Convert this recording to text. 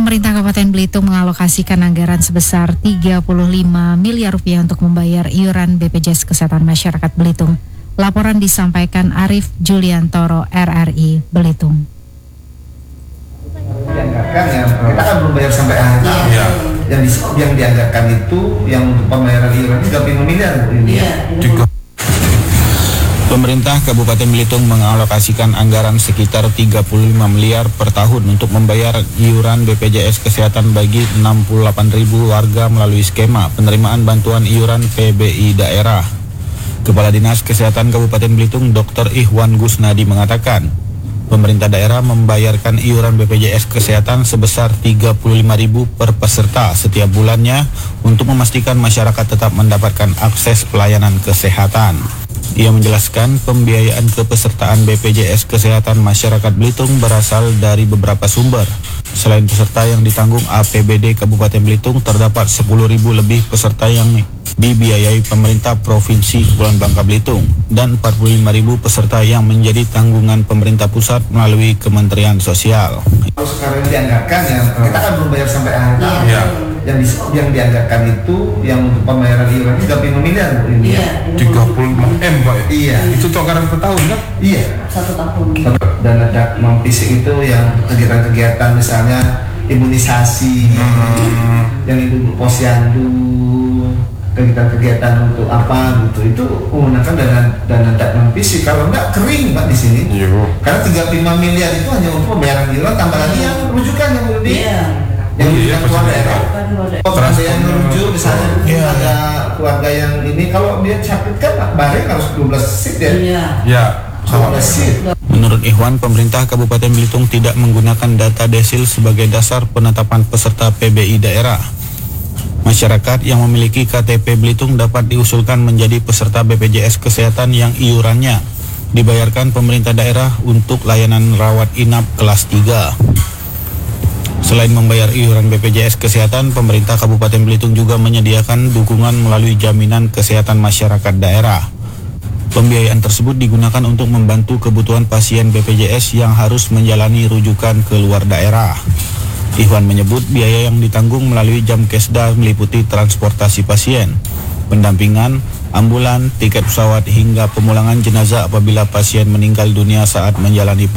Pemerintah Kabupaten Belitung mengalokasikan anggaran sebesar 35 miliar rupiah untuk membayar iuran BPJS Kesehatan Masyarakat Belitung. Laporan disampaikan Arif Juliantoro, RRI Belitung. Dianggarkan ya, kita kan belum bayar sampai akhir tahun. Ya. Yang dianggarkan itu yang untuk pembayaran iuran 35 miliar ini. Ya. Pemerintah Kabupaten Belitung mengalokasikan anggaran sekitar 35 miliar per tahun untuk membayar iuran BPJS Kesehatan bagi 68.000 warga melalui skema penerimaan bantuan iuran PBI daerah. Kepala Dinas Kesehatan Kabupaten Belitung Dr. Ihwan Gusnadi mengatakan, pemerintah daerah membayarkan iuran BPJS Kesehatan sebesar 35.000 per peserta setiap bulannya untuk memastikan masyarakat tetap mendapatkan akses pelayanan kesehatan. Ia menjelaskan pembiayaan kepesertaan BPJS Kesehatan Masyarakat Belitung berasal dari beberapa sumber. Selain peserta yang ditanggung APBD Kabupaten Belitung, terdapat 10.000 lebih peserta yang dibiayai pemerintah Provinsi Kepulauan Bangka Belitung dan 45.000 peserta yang menjadi tanggungan pemerintah pusat melalui Kementerian Sosial. Kalau sekarang dianggarkan ya, kita kan belum bayar sampai akhir tahun. Ya. Yang dianggarkan itu yang untuk pembayaran iuran 35 miliar ini. Iya. 35 M Pak. Iya. Itu tuh anggaran per tahun kan? Iya. 1 tahun. Dan ada non-fisik itu yang kegiatan-kegiatan misalnya imunisasi, yang itu posyandu, kegiatan-kegiatan untuk apa gitu, itu menggunakan dana non-fisik. Kalau enggak kering Pak di sini. Iya. Karena 35 miliar itu hanya untuk pembayaran iuran, tambah lagi yang rujukan yang udah yang keluar daerah. Ada yang merujuk misalnya ada keluarga yang ini, kalau dia sakit kan bareng harus 12 seat ya. Iya. 12 seat. Menurut Ihwan, pemerintah Kabupaten Belitung tidak menggunakan data desil sebagai dasar penetapan peserta PBI daerah. Masyarakat yang memiliki KTP Belitung dapat diusulkan menjadi peserta BPJS Kesehatan yang iurannya dibayarkan pemerintah daerah untuk layanan rawat inap kelas 3. Selain membayar iuran BPJS Kesehatan, pemerintah Kabupaten Belitung juga menyediakan dukungan melalui jaminan kesehatan masyarakat daerah. Pembiayaan tersebut digunakan untuk membantu kebutuhan pasien BPJS yang harus menjalani rujukan ke luar daerah. Ihwan menyebut biaya yang ditanggung melalui Jamkesda meliputi transportasi pasien, pendampingan, ambulan, tiket pesawat hingga pemulangan jenazah apabila pasien meninggal dunia saat menjalani